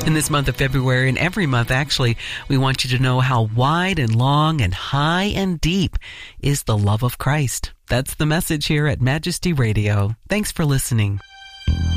In this month of February, and every month actually, we want you to know how wide and long and high and deep is the love of Christ. That's the message here at Majesty Radio. Thanks for listening.